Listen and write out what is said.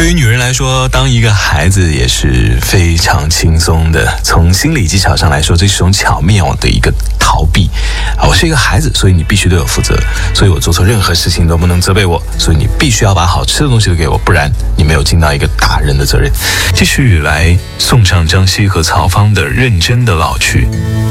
对于女人来说，当一个孩子也是非常轻松的。从心理技巧上来说，这是种巧妙的一个逃避。我是一个孩子，所以你必须对我负责，所以我做错任何事情都不能责备我，所以你必须要把好吃的东西都给我，不然你没有尽到一个大人的责任。继续来送上张希和曹芳的《认真的老去》。